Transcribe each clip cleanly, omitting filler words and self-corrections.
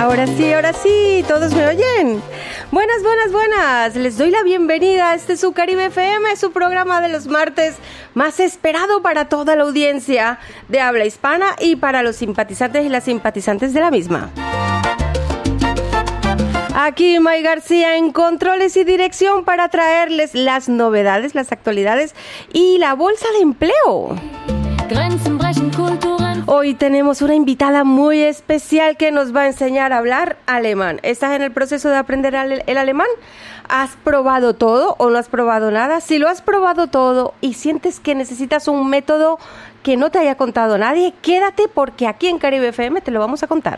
Ahora sí, ¿todos me oyen? Buenas. Les doy la bienvenida a este su Caribe FM, su programa de los martes más esperado para toda la audiencia de habla hispana y para los simpatizantes y las simpatizantes de la misma. Aquí May García en controles y dirección para traerles las novedades, las actualidades y la bolsa de empleo. Hoy tenemos una invitada muy especial que nos va a enseñar a hablar alemán. ¿Estás en el proceso de aprender el alemán? ¿Has probado todo o no has probado nada? Si lo has probado todo y sientes que necesitas un método que no te haya contado nadie, quédate porque aquí en Caribe FM te lo vamos a contar.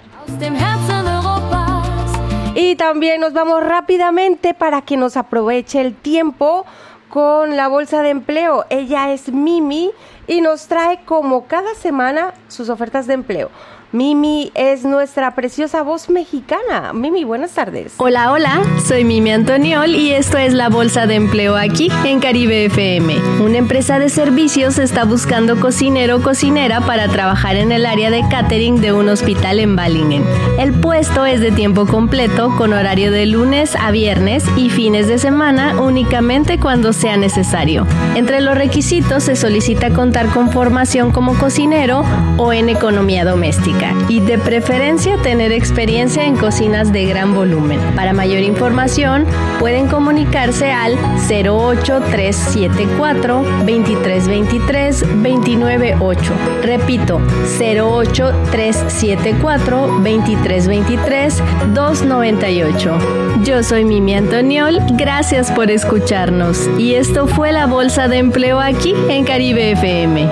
Y también nos vamos rápidamente para que nos aproveche el tiempo con la bolsa de empleo. Ella es Mimi y nos trae como cada semana sus ofertas de empleo. Mimi es nuestra preciosa voz mexicana. Mimi, buenas tardes. Hola, soy Mimi Antoniol y esto es la Bolsa de Empleo aquí en Caribe FM. Una empresa de servicios está buscando cocinero o cocinera para trabajar en el área de catering de un hospital en Balingen. El puesto es de tiempo completo con horario de lunes a viernes y fines de semana únicamente cuando sea necesario. Entre los requisitos se solicita contar con formación como cocinero o en economía doméstica. Y de preferencia tener experiencia en cocinas de gran volumen. Para mayor información pueden comunicarse al 08374-2323-298. Repito, 08374-2323-298. Yo soy Mimi Antoniol, gracias por escucharnos. Y esto fue la Bolsa de Empleo aquí en Caribe FM.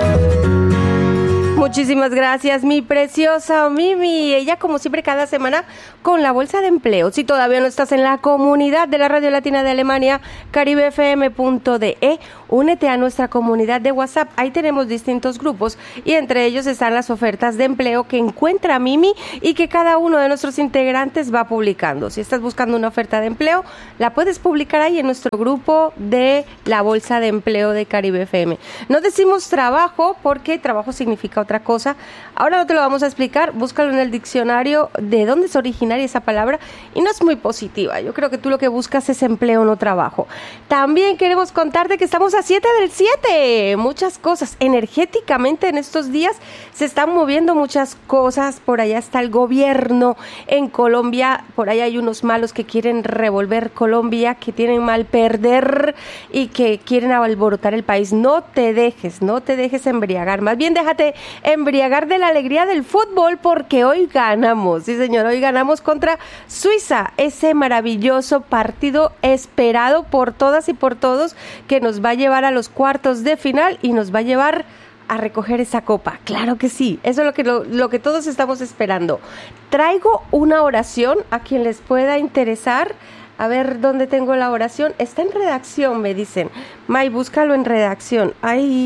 Muchísimas gracias, mi preciosa Mimi. Ella, como siempre, cada semana con la bolsa de empleo. Si todavía no estás en la comunidad de la Radio Latina de Alemania, caribefm.de, únete a nuestra comunidad de WhatsApp. Ahí tenemos distintos grupos y entre ellos están las ofertas de empleo que encuentra Mimi y que cada uno de nuestros integrantes va publicando. Si estás buscando una oferta de empleo, la puedes publicar ahí en nuestro grupo de la bolsa de empleo de Caribe FM. No decimos trabajo porque trabajo significa otra cosa. Ahora no te lo vamos a explicar, búscalo en el diccionario de dónde es originaria esa palabra y no es muy positiva. Yo creo que tú lo que buscas es empleo, no trabajo. También queremos contarte que estamos a 7 del 7. Muchas cosas. Energéticamente en estos días se están moviendo muchas cosas. Por allá está el gobierno en Colombia. Por allá hay unos malos que quieren revolver Colombia, que tienen mal perder y que quieren alborotar el país. No te dejes embriagar. Más bien déjate embriagar de la alegría del fútbol porque hoy ganamos. Sí, señor, hoy ganamos contra Suiza. Ese maravilloso partido esperado por todas y por todos que nos va a llevar a los cuartos de final y nos va a llevar a recoger esa copa. Claro que sí, eso es lo que todos estamos esperando. Traigo una oración a quien les pueda interesar. A ver, ¿dónde tengo la oración? Está en redacción, me dicen. May, búscalo en redacción.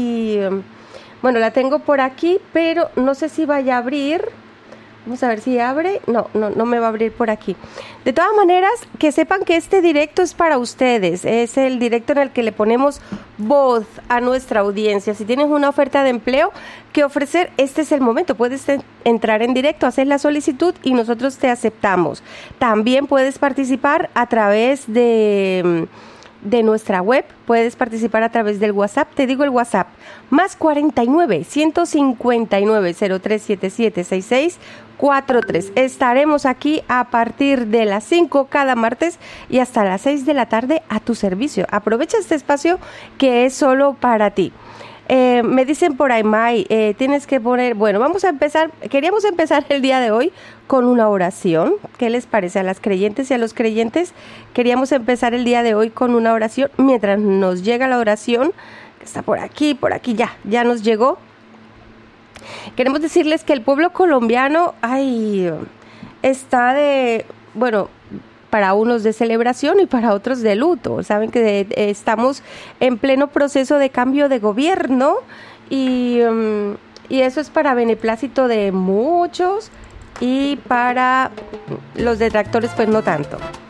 Bueno, la tengo por aquí, pero no sé si vaya a abrir. Vamos a ver si abre. No me va a abrir por aquí. De todas maneras, que sepan que este directo es para ustedes. Es el directo en el que le ponemos voz a nuestra audiencia. Si tienes una oferta de empleo que ofrecer, este es el momento. Puedes entrar en directo, hacer la solicitud y nosotros te aceptamos. También puedes participar a través de nuestra web, puedes participar a través del WhatsApp, te digo el WhatsApp, más 49 159 0377 6643. Estaremos aquí a partir de las 5 cada martes y hasta las 6 de la tarde a tu servicio. Aprovecha este espacio que es solo para ti. Me dicen por ahí, May, tienes que poner, bueno, queríamos empezar el día de hoy con una oración. ¿Qué les parece a las creyentes y a los creyentes? Queríamos empezar el día de hoy con una oración. Mientras nos llega la oración, que está por aquí, ya nos llegó. Queremos decirles que el pueblo colombiano, está para unos de celebración y para otros de luto. Saben que estamos en pleno proceso de cambio de gobierno y eso es para beneplácito de muchos y para los detractores pues no tanto.